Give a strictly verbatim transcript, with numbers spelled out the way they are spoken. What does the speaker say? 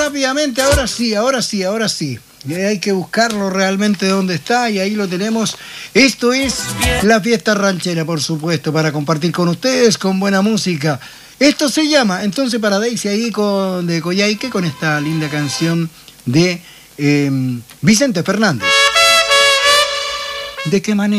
rápidamente, ahora sí, ahora sí, ahora sí. Y hay que buscarlo realmente dónde está y ahí lo tenemos. Esto es la fiesta ranchera, por supuesto, para compartir con ustedes, con buena música. Esto se llama, entonces, para Daisy ahí con, de Coyhaique, con esta linda canción de eh, Vicente Fernández. ¿De qué manera?